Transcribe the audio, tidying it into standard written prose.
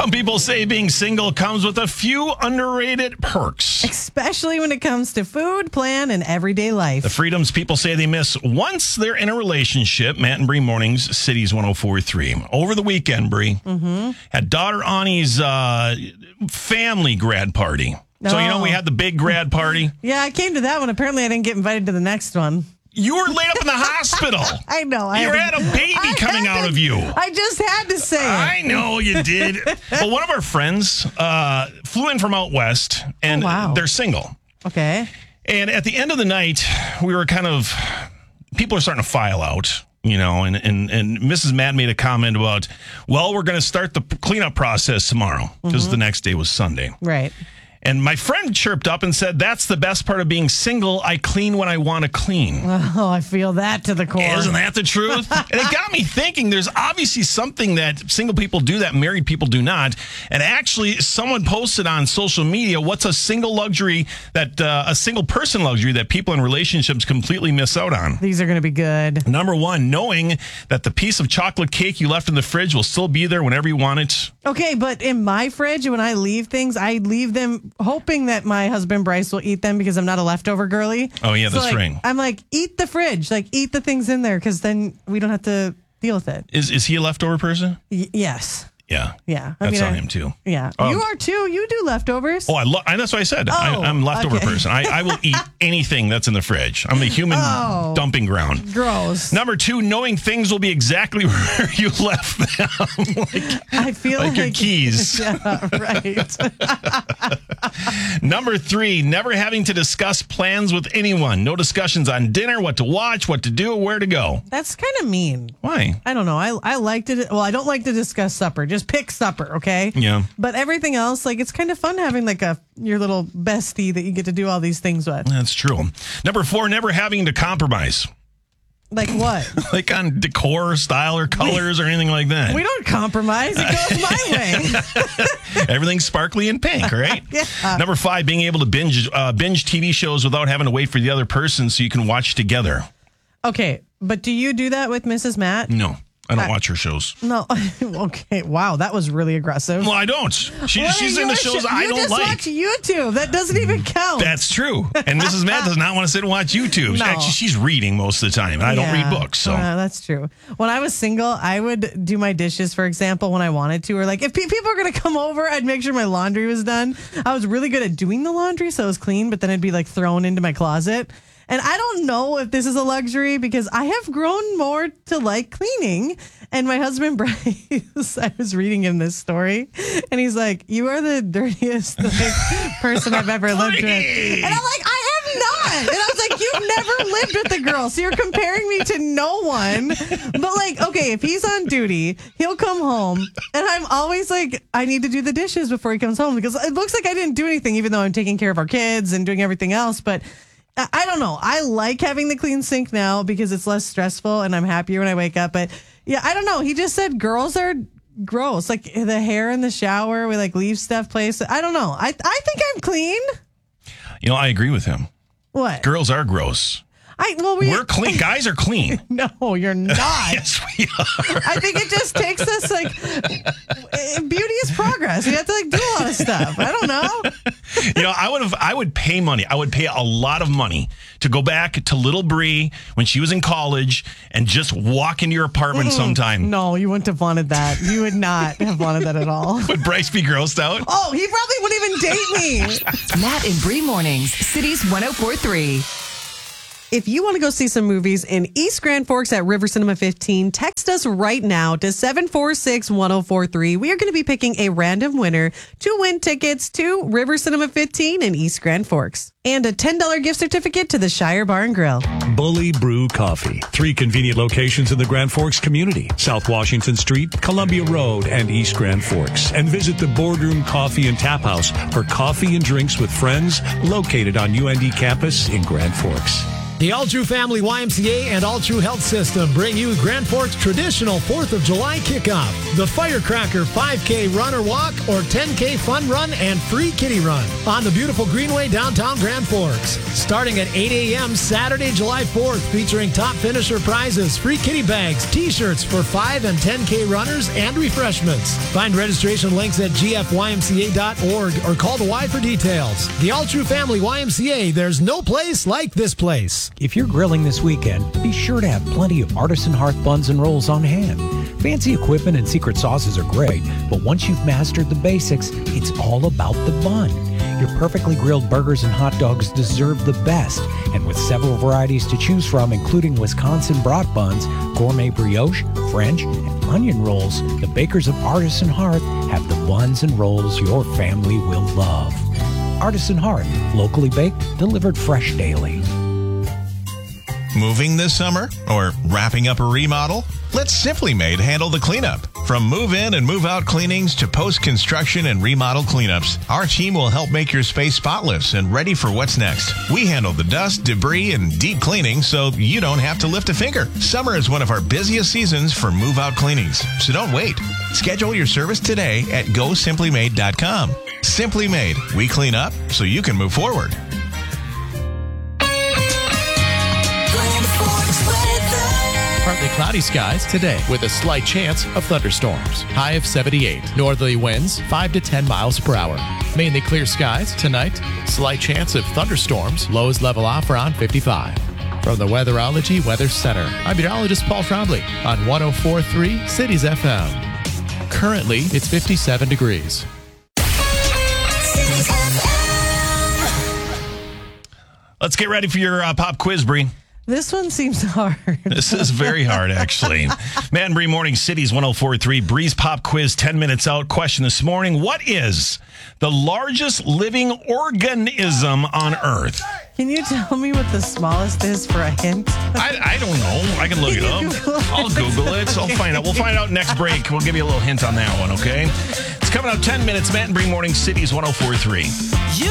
Some people say being single comes with a few underrated perks. Especially when it comes to food, plan, and everyday life. The freedoms people say they miss once they're in a relationship. Matt and Bree Mornings, Cities 104.3. Over the weekend, Bree, had daughter Ani's family grad party. So, we had the big grad party. Yeah, I came to that one. Apparently, I didn't get invited to the next one. You were laid up in the hospital. I know. You had a baby coming out of you. I just had to say it. I know you did. Well, one of our friends flew in from out west, and they're single. Okay. And at the end of the night, we were people are starting to file out, and Mrs. Matt made a comment about, well, we're going to start the cleanup process tomorrow because the next day was Sunday. Right. And my friend chirped up and said, that's the best part of being single. I clean when I want to clean. Oh, I feel that to the core. Isn't that the truth? And it got me thinking there's obviously something that single people do that married people do not. And actually, someone posted on social media, what's a single luxury a single person luxury that people in relationships completely miss out on? These are going to be good. Number one, knowing that the piece of chocolate cake you left in the fridge will still be there whenever you want it. Okay, but in my fridge, when I leave things, I leave them hoping that my husband Bryce will eat them because I'm not a leftover girly. Oh, yeah, that's right. I'm like, eat the fridge. Like, eat the things in there because then we don't have to deal with it. Is he a leftover person? Yes. Yeah. Yeah. That's on him, too. Yeah. You are, too. You do leftovers. Oh, that's what I said. I'm a leftover person. I will eat anything that's in the fridge. I'm the human dumping ground. Gross. Number two, knowing things will be exactly where you left them. I feel like your keys. Yeah, right. Number three, never having to discuss plans with anyone. No discussions on dinner, what to watch, what to do, where to go. That's kind of mean. Why? I don't know. I like to. Well, I don't like to discuss supper. Just pick supper, okay? Yeah. But everything else, it's kind of fun having your little bestie that you get to do all these things with. That's true. Number four, never having to compromise. Like what? Like on decor, style, or colors, or anything like that. We don't compromise. It goes my way. Everything's sparkly and pink, right? Yeah. Number five, being able to binge TV shows without having to wait for the other person so you can watch together. Okay, but do you do that with Mrs. Matt? No. I don't watch her shows. No. Okay. Wow. That was really aggressive. Well, I don't. She's in the shows I don't like. You just watch YouTube. That doesn't even count. That's true. And Mrs. Matt does not want to sit and watch YouTube. No. Actually, she's reading most of the time. And I don't read books. So that's true. When I was single, I would do my dishes, for example, when I wanted to. Or if people are going to come over, I'd make sure my laundry was done. I was really good at doing the laundry, so it was clean. But then it'd be thrown into my closet. And I don't know if this is a luxury because I have grown more to like cleaning. And my husband, Bryce, I was reading him this story. And he's like, you are the dirtiest person I've ever lived with. And I'm like, I am not. And I was like, you've never lived with a girl. So you're comparing me to no one. But okay, if he's on duty, he'll come home. And I'm always like, I need to do the dishes before he comes home. Because it looks like I didn't do anything, even though I'm taking care of our kids and doing everything else. But I don't know. I like having the clean sink now because it's less stressful and I'm happier when I wake up. But yeah, I don't know. He just said girls are gross. The hair in the shower, we leave stuff placed. I don't know. I think I'm clean. I agree with him. What? Girls are gross. We're clean. Guys are clean. No, you're not. Yes, we are. I think it just takes us beauty is progress. You have to do a lot of stuff. I don't know. I would pay money. I would pay a lot of money to go back to little Bree when she was in college and just walk into your apartment sometime. No, you wouldn't have wanted that. You would not have wanted that at all. Would Bryce be grossed out? Oh, he probably wouldn't even date me. Matt and Bree Mornings, Cities 104.3. If you want to go see some movies in East Grand Forks at River Cinema 15, text us right now to 746-1043. We are going to be picking a random winner to win tickets to River Cinema 15 in East Grand Forks. And a $10 gift certificate to the Shire Bar and Grill. Bully Brew Coffee. 3 convenient locations in the Grand Forks community. South Washington Street, Columbia Road, and East Grand Forks. And visit the Boardroom Coffee and Tap House for coffee and drinks with friends located on UND campus in Grand Forks. The All True Family YMCA and All True Health System bring you Grand Forks' traditional 4th of July kickoff. The Firecracker 5K run or walk or 10K fun run and free kitty run on the beautiful Greenway downtown Grand Forks. Starting at 8 a.m. Saturday, July 4th, featuring top finisher prizes, free kitty bags, t-shirts for 5 and 10K runners, and refreshments. Find registration links at gfymca.org or call the Y for details. The All True Family YMCA, there's no place like this place. If you're grilling this weekend, be sure to have plenty of Artisan Hearth buns and rolls on hand. Fancy equipment and secret sauces are great, but once you've mastered the basics, it's all about the bun. Your perfectly grilled burgers and hot dogs deserve the best, and with several varieties to choose from, including Wisconsin brat buns, gourmet brioche, French, and onion rolls, the bakers of Artisan Hearth have the buns and rolls your family will love. Artisan Hearth, locally baked, delivered fresh daily. Moving this summer or wrapping up a remodel? Let Simply Made handle the cleanup. From move-in and move-out cleanings to post-construction and remodel cleanups, our team will help make your space spotless and ready for what's next. We handle the dust, debris, and deep cleaning so you don't have to lift a finger. Summer is one of our busiest seasons for move-out cleanings, so don't wait. Schedule your service today at GoSimplyMade.com. Simply Made. We clean up so you can move forward. Partly cloudy skies today with a slight chance of thunderstorms. High of 78. Northerly winds 5 to 10 miles per hour. Mainly clear skies tonight. Slight chance of thunderstorms. Lows level off around 55. From the Weatherology Weather Center, I'm meteorologist Paul Trombley on 104.3 Cities FM. Currently, it's 57 degrees. Let's get ready for your pop quiz, Bree. This one seems hard. This is very hard, actually. Man, Bree Morning Cities 104.3. Bree's Pop Quiz, 10 minutes out. Question this morning. What is the largest living organism on Earth? Can you tell me what the smallest is for a hint? I don't know. I can look it up. I'll Google it. I'll find out. We'll find out next break. We'll give you a little hint on that one, okay? It's coming up 10 minutes. Matt and Bree Morning Cities 104.3.